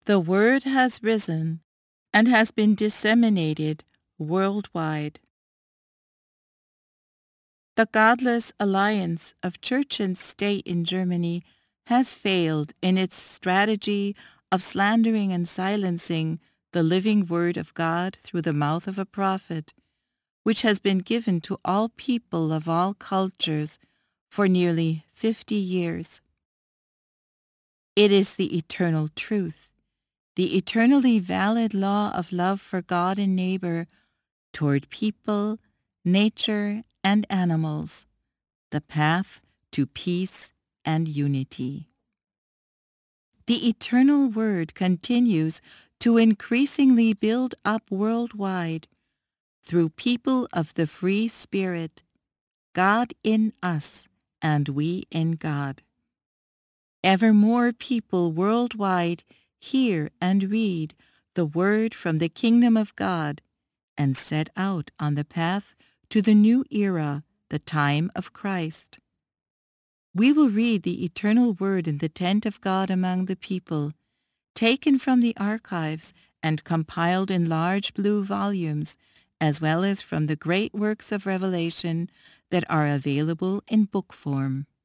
The Word has risen and has been disseminated worldwide. The godless alliance of church and state in Germany has failed in its strategy of slandering and silencing the living word of God through the mouth of a prophet, which has been given to all people of all cultures for nearly 50 years. It is the eternal truth, the eternally valid law of love for God and neighbor toward people, nature, and animals, the path to peace and unity. The eternal word continues to increasingly build up worldwide through people of the free spirit, God in us and we in God. Ever more people worldwide hear and read the word from the kingdom of God and set out on the path to the new era, the time of Christ. We will read the eternal word in the tent of God among the people, taken from the archives and compiled in large blue volumes, as well as from the great works of revelation that are available in book form.